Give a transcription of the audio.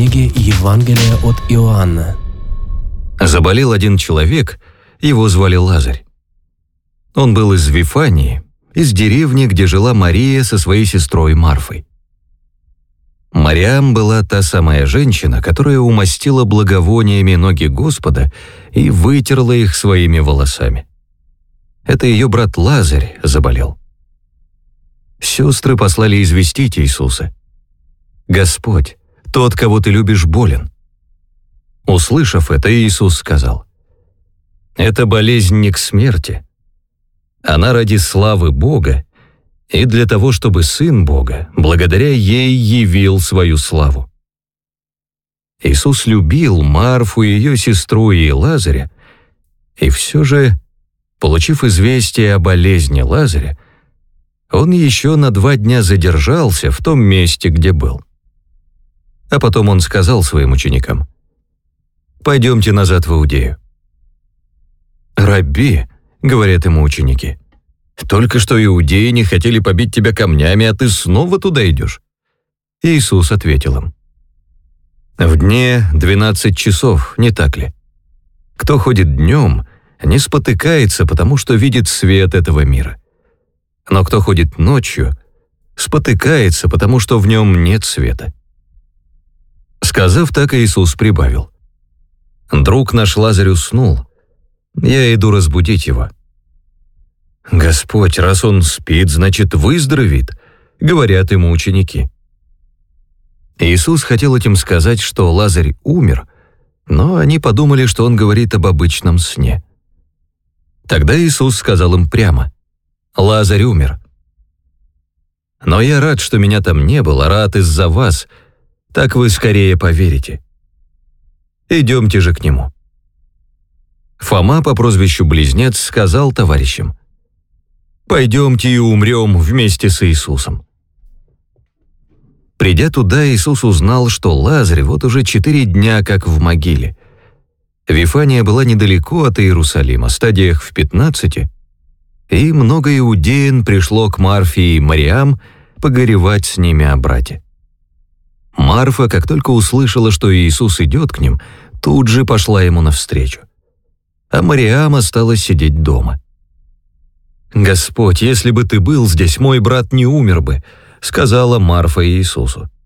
Книги Евангелия от Иоанна. Заболел один человек, его звали Лазарь. Он был из Вифании, из деревни, где жила Мария со своей сестрой Марфой. Мариам была та самая женщина, которая умастила благовониями ноги Господа и вытерла их своими волосами. Это ее брат Лазарь заболел. Сестры послали известить Иисуса: «Господь, тот, кого ты любишь, болен». Услышав это, Иисус сказал: «Это болезнь не к смерти. Она ради славы Бога и для того, чтобы Сын Бога, благодаря ей, явил свою славу». Иисус любил Марфу, ее сестру и Лазаря, и все же, получив известие о болезни Лазаря, он еще на 2 дня задержался в том месте, где был. А потом он сказал своим ученикам: «Пойдемте назад в Иудею». «Рабби», — говорят ему ученики, — «только что иудеи не хотели побить тебя камнями, а ты снова туда идешь». Иисус ответил им: «В дне 12 часов, не так ли? Кто ходит днем, не спотыкается, потому что видит свет этого мира. Но кто ходит ночью, спотыкается, потому что в нем нет света». Сказав так, Иисус прибавил: «Друг наш Лазарь уснул, я иду разбудить его». «Господь, раз он спит, значит, выздоровеет», — говорят ему ученики. Иисус хотел этим сказать, что Лазарь умер, но они подумали, что он говорит об обычном сне. Тогда Иисус сказал им прямо: «Лазарь умер. Но я рад, что меня там не было, рад из-за вас, так вы скорее поверите. Идемте же к нему». Фома по прозвищу Близнец сказал товарищам: «Пойдемте и умрем вместе с Иисусом». Придя туда, Иисус узнал, что Лазарь вот уже 4 дня как в могиле. Вифания была недалеко от Иерусалима, стадиях в 15, и много иудеян пришло к Марфе и Мариам погоревать с ними о брате. Марфа, как только услышала, что Иисус идет к ним, тут же пошла ему навстречу. А Мариам осталась сидеть дома. «Господь, если бы ты был здесь, мой брат не умер бы», — сказала Марфа Иисусу.